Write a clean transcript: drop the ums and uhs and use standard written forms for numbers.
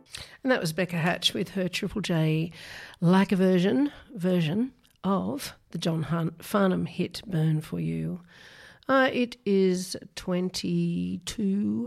And that was Becca Hatch with her Triple J like a version of the John Farnham hit Burn For You. It is 22